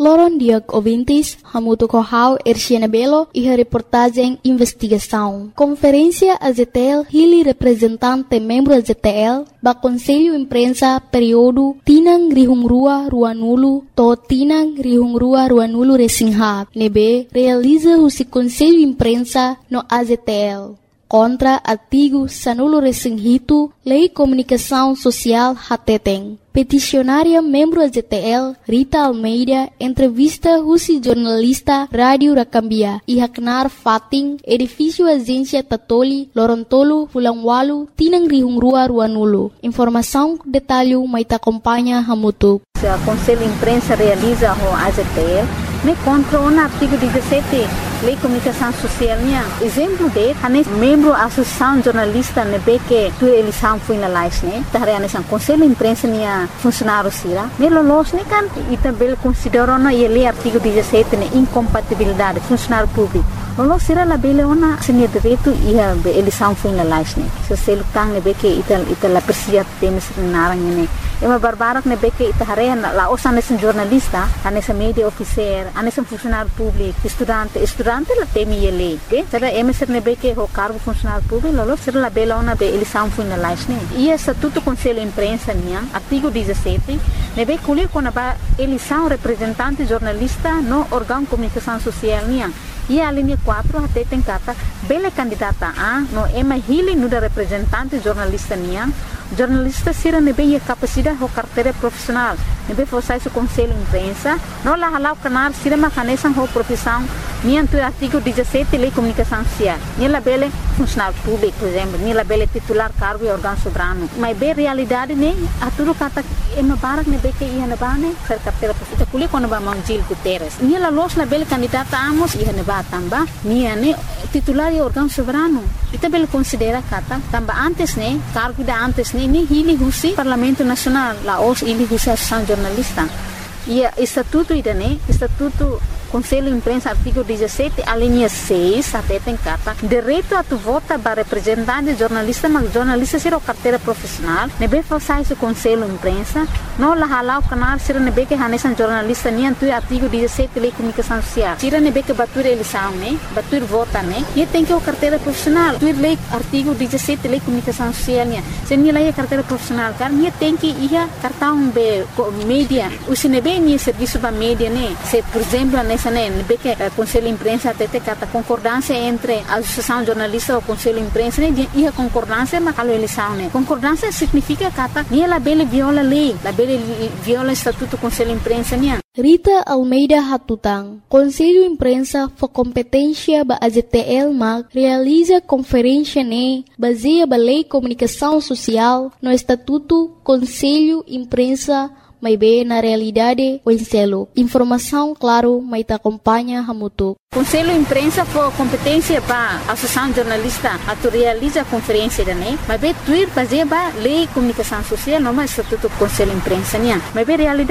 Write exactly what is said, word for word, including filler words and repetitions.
Loron Diag Ouvintes, Hamuto Kohau, Erciana Belo e a reportagem Investigação. Conferência A Z T L, Hili representante membro A Z T L, ba Conselho Imprensa período Tinang Rihungrua Ruanulo, to Tinang Rihungrua Ruanulo Resinghab, nebe realiza o Conselho Imprensa no A Z T L. Contra artigo Sanulo Resinghito, Lei Comunicação Social Hateteng. Peticionária membro A Z T L, Rita Almeida, entrevista Rusi jornalista Rádio Rakambia e Haknar Fating, edifício Agência Tatoli, Lorontolo, Fulangwalu, Tinang Rihungrua Ruanulo. Informação, detalhe, maita acompanha Hamutuk. O Conselho Imprensa realiza o A Z T L, me contra o artigo dezessete, Lei Comunicação Social. Exemplo de, hanes membro Associação Jornalista nebe que tu eleição foi na live, né? Tahare hanes ang Conselho Imprensa niya funcionário sira. Me lolos ne kan itabel considerou na ele artigo dezessete ne incompatibilidade funcionário público. Lolos sira la bele ona senia direito e a eleição foi na live, né? So selo tang nebe que ital ital la persia temes narang ne. Ema barbarak nebe que itahare la osan nesen jornalista, hanes media officer, hanes funcionário público, estudante, estudante la temi ele, que será emeser nebe que o cargo funcionário público, lolos sira la bele ona be eleição foi na live, né? E estatuto Conselho Imprensa niya artigo dezessete, nebe kulir kona ba eleição representante jornalista no órgão comunicação social niya. E a linha quatro até tem cata bela candidata a no ema hili no da representante jornalista niya. Jornalista sira nebe a capacidade ou carteira profissional. Nebe fosse o Conselho Imprensa, não la halau canar sira macanesan ou profissão niya tu artigo dezessete Lei Comunicação Social. Niya la bele funcionário público, por exemplo, niya la bele titular cargo e órgão soberano. Mas bem realidade ne a tudo cata ema barak nebe que ia na bane ser carteira profissional. Kulir quando ba Manjil Guterres. Niya la los la bele candidata amos ia na ba tamba niya ne titular e órgão soberano. Ita bele considera kata tamba antes ne cargo da antes ne ni hili husi Parlamento Nacional la os hili husi Associação Jornalista. E estatuto ida ne estatuto Conselho Imprensa artigo dezessete a linha seis até tem carta direito a tu vota para representante jornalista mas jornalista ser o carteira profissional nebe façai o Conselho Imprensa não la halau canal ser nebe que hanesan jornalista ni tu artigo dezessete Lei Comunicação Social sira nebe que batur eleição né batur vota né e tem que o carteira profissional tu lei artigo dezessete Lei Comunicação Social né se ni lei carteira profissional car ni tem que ia cartão be mídia o se nebe ni serviço ba mídia né se por exemplo nebe que o Conselho Imprensa até tem a concordância entre a Associação Jornalista e o Conselho Imprensa e a concordância mas a eleição né concordância significa que nem ela bele viola lei la bele viola estatuto Conselho Imprensa né. Rita Almeida Hatutang, Conselho Imprensa for competência ba A Z T L mag realiza conferência ne baseia ba Lei Comunicação Social no estatuto Conselho Imprensa may be na realidade o enselo. Informação, claro, may ta acompanha Hamutuk. Conselho Imprensa for competência para a Associação Jornalista a tu realiza a conferência da né, mas be tuir fazer ba Lei Comunicação Social, não mais estatuto Conselho Imprensa, né? Mas be realidade